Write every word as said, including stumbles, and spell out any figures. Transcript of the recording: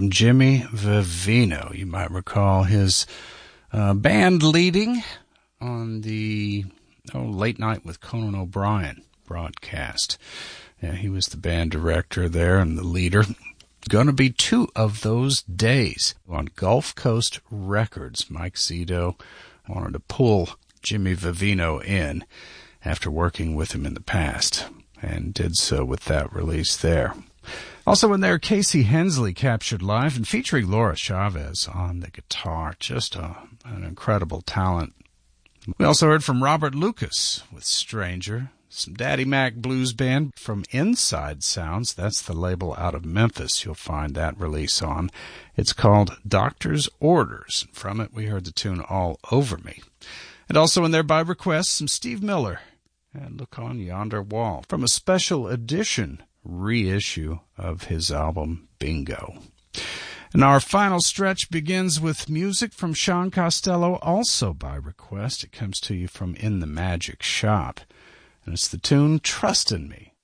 from Jimmy Vivino. You might recall his uh, band leading on the oh, Late Night with Conan O'Brien broadcast. Yeah, he was the band director there and the leader. Going to be two of those days on Gulf Coast Records. Mike Zito wanted to pull Jimmy Vivino in after working with him in the past, and did so with that release there. Also in there, Casey Hensley captured live and featuring Laura Chavez on the guitar. Just a, an incredible talent. We also heard from Robert Lucas with Stranger, some Daddy Mac Blues Band from Inside Sounds. That's the label out of Memphis. You'll find that release on. It's called Doctor's Orders. From it, we heard the tune All Over Me. And also in there by request, some Steve Miller and Look on Yonder Wall from a special edition reissue of his album Bingo. And our final stretch begins with music from Sean Costello, also by request. It comes to you from In the Magic Shop, and it's the tune Trust in Me.